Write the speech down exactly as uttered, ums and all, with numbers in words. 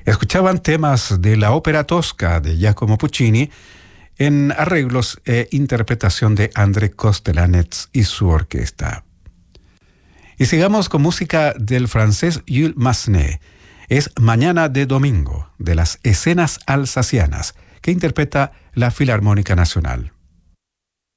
Escuchaban temas de la ópera Tosca de Giacomo Puccini en arreglos e interpretación de André Kostelanetz y su orquesta. Y sigamos con música del francés Jules Massenet. Es Mañana de Domingo, de las escenas alsacianas, que interpreta la Filarmónica Nacional.